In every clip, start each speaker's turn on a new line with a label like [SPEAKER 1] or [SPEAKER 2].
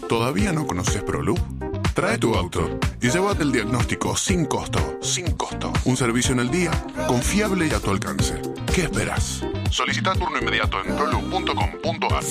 [SPEAKER 1] ¿Todavía no conoces ProLoop? Trae tu auto y llévate el diagnóstico sin costo. Sin costo. Un servicio en el día, confiable y a tu alcance. ¿Qué esperas? Solicita turno inmediato en proloop.com.ar.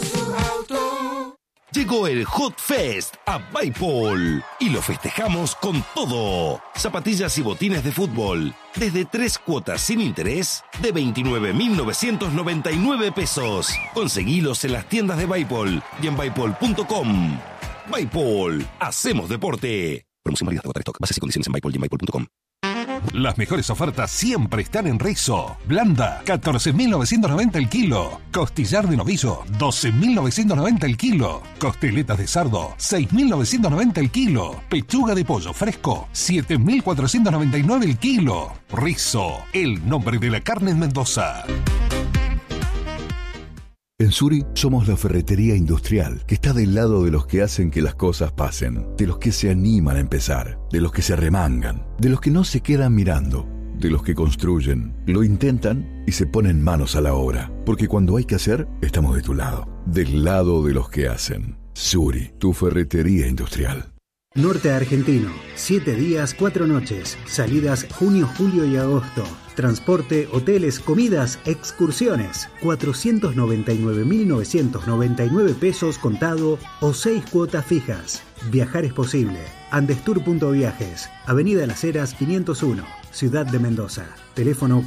[SPEAKER 2] Llegó el Hot Fest a Bipol y lo festejamos con todo. Zapatillas y botines de fútbol desde 3 cuotas sin interés de 29.999 pesos. Conseguilos en las tiendas de Bipol y en bipol.com. Bipol, hacemos deporte. Promoción válida hasta agotar stock. Bases y condiciones en Bipol y en bipol.com.
[SPEAKER 3] Las mejores ofertas siempre están en Rizo. Blanda, 14.990 el kilo. Costillar de novillo, 12.990 el kilo. Costeletas de cerdo, 6.990 el kilo. Pechuga de pollo fresco, 7.499 el kilo. Rizo, el nombre de la carne en Mendoza.
[SPEAKER 4] En Suri somos la ferretería industrial que está del lado de los que hacen que las cosas pasen, de los que se animan a empezar, de los que se remangan, de los que no se quedan mirando, de los que construyen, lo intentan y se ponen manos a la obra. Porque cuando hay que hacer, estamos de tu lado, del lado de los que hacen. Suri, tu ferretería industrial.
[SPEAKER 5] Norte Argentino, 7 días, 4 noches. Salidas junio, julio y agosto. Transporte, hoteles, comidas, excursiones. 499.999 pesos contado o 6 cuotas fijas. Viajar es posible. Andestour.viajes, Avenida Las Heras 501, Ciudad de Mendoza. Teléfono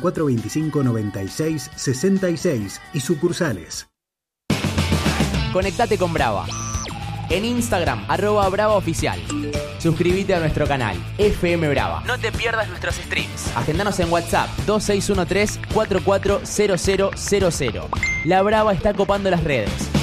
[SPEAKER 5] 425-9666 y sucursales.
[SPEAKER 6] Conectate con Brava. En Instagram, @BravaOficial. Suscríbete a nuestro canal, FM Brava. No te pierdas nuestros streams. Agendanos en WhatsApp, 2613-440000. La Brava está copando las redes.